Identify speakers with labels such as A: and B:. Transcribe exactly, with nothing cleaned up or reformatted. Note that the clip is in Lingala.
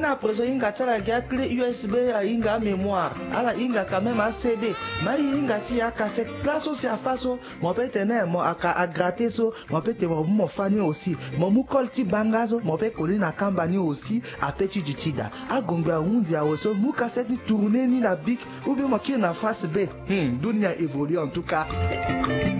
A: na preso inga tala ga clé U S B à inga mémoire ala inga quand même à C D ma inga ti ya cassette place aussi à face mon peut tenir mon aka à gratter so mon peut te mon fani aussi mon mu kolti bangazo mon peut coller na kambani aussi à petit du tida a gongba unzi a oso mu cassette ni tourner ni la bic ou bien moi qui na face B hmm dunia évolue en tout cas.